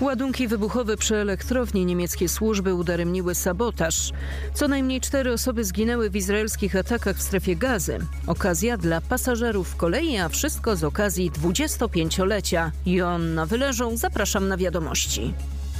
Ładunki wybuchowe przy elektrowni. Niemieckie służby udaremniły sabotaż. Co najmniej 4 osoby zginęły w izraelskich atakach w strefie Gazy. Okazja dla pasażerów kolei, a wszystko z okazji 25-lecia. Joanna Wyleżą, zapraszam na wiadomości.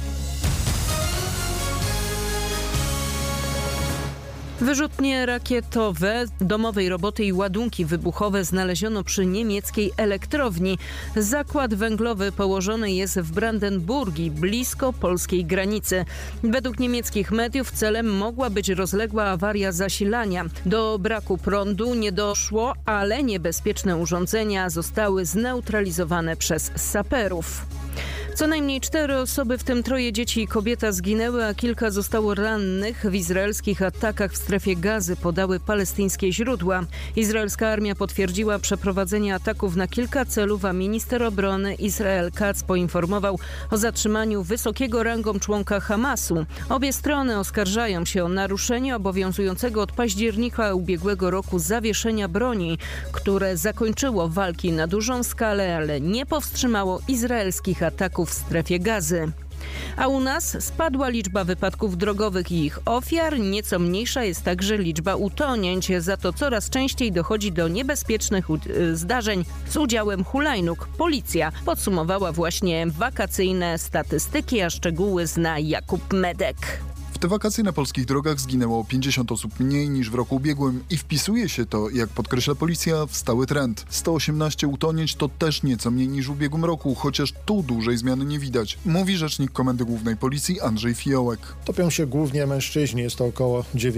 Wyrzutnie rakietowe, domowej roboty i ładunki wybuchowe znaleziono przy niemieckiej elektrowni. Zakład węglowy położony jest w Brandenburgii, blisko polskiej granicy. Według niemieckich mediów celem mogła być rozległa awaria zasilania. Do braku prądu nie doszło, ale niebezpieczne urządzenia zostały zneutralizowane przez saperów. Co najmniej 4 osoby, w tym 3 dzieci i kobieta, zginęły, a kilka zostało rannych w izraelskich atakach w strefie Gazy, podały palestyńskie źródła. Izraelska armia potwierdziła przeprowadzenie ataków na kilka celów, a minister obrony Israel Katz poinformował o zatrzymaniu wysokiego rangą członka Hamasu. Obie strony oskarżają się o naruszenie obowiązującego od października ubiegłego roku zawieszenia broni, które zakończyło walki na dużą skalę, ale nie powstrzymało izraelskich ataków w strefie Gazy. A u nas spadła liczba wypadków drogowych i ich ofiar, nieco mniejsza jest także liczba utonięć, za to coraz częściej dochodzi do niebezpiecznych zdarzeń z udziałem hulajnóg. Policja podsumowała właśnie wakacyjne statystyki, a szczegóły zna Jakub Medek. W te wakacje na polskich drogach zginęło 50 osób mniej niż w roku ubiegłym i wpisuje się to, jak podkreśla policja, w stały trend. 118 utonięć to też nieco mniej niż w ubiegłym roku, chociaż tu dużej zmiany nie widać, mówi rzecznik Komendy Głównej Policji Andrzej Fiołek. Topią się głównie mężczyźni, jest to około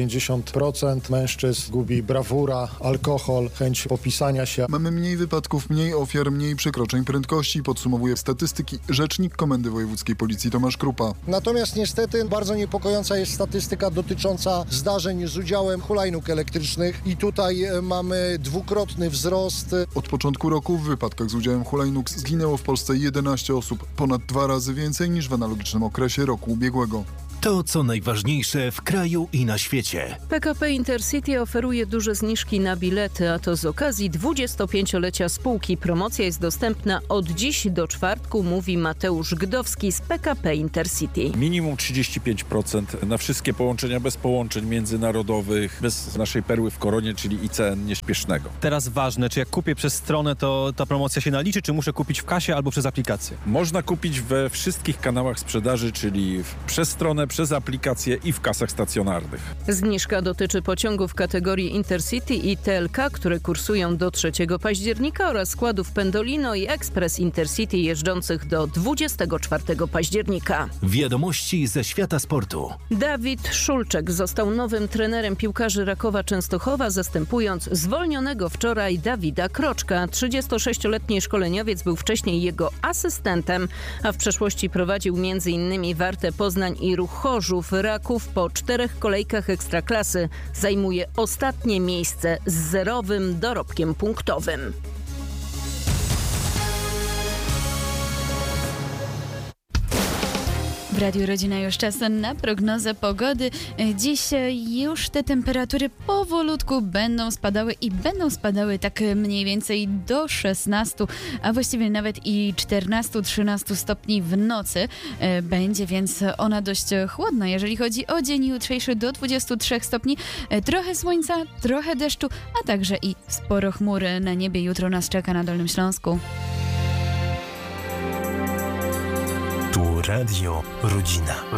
90% mężczyzn, gubi brawura, alkohol, chęć popisania się. Mamy mniej wypadków, mniej ofiar, mniej przekroczeń prędkości, podsumowuje statystyki rzecznik Komendy Wojewódzkiej Policji Tomasz Krupa. Natomiast niestety bardzo niepokojąca jest statystyka dotycząca zdarzeń z udziałem hulajnóg elektrycznych i tutaj mamy dwukrotny wzrost. Od początku roku w wypadkach z udziałem hulajnóg zginęło w Polsce 11 osób, ponad 2 razy więcej niż w analogicznym okresie roku ubiegłego. To, co najważniejsze w kraju i na świecie. PKP Intercity oferuje duże zniżki na bilety, a to z okazji 25-lecia spółki. Promocja jest dostępna od dziś do czwartku, mówi Mateusz Gdowski z PKP Intercity. Minimum 35% na wszystkie połączenia bez połączeń międzynarodowych, bez naszej perły w koronie, czyli ICN nieśpiesznego. Teraz ważne, czy jak kupię przez stronę, to ta promocja się naliczy, czy muszę kupić w kasie albo przez aplikację? Można kupić we wszystkich kanałach sprzedaży, czyli przez stronę, przez aplikację i w kasach stacjonarnych. Zniżka dotyczy pociągów kategorii Intercity i TLK, które kursują do 3 października oraz składów Pendolino i Express Intercity jeżdżących do 24 października. Wiadomości ze świata sportu. Dawid Szulczek został nowym trenerem piłkarzy Rakowa Częstochowa, zastępując zwolnionego wczoraj Dawida Kroczka. 36-letni szkoleniowiec był wcześniej jego asystentem, a w przeszłości prowadził m.in. Wartę Poznań i Ruch Chorzów. Raków po 4 kolejkach Ekstraklasy zajmuje ostatnie miejsce z 0 dorobkiem punktowym. W Radiu Rodzina już czas na prognozę pogody. Dziś już te temperatury powolutku będą spadały tak mniej więcej do 16, a właściwie nawet i 14-13 stopni w nocy. Będzie więc ona dość chłodna. Jeżeli chodzi o dzień jutrzejszy, do 23 stopni. Trochę słońca, trochę deszczu, a także i sporo chmury na niebie jutro nas czeka na Dolnym Śląsku. Tu Radio Rodzina.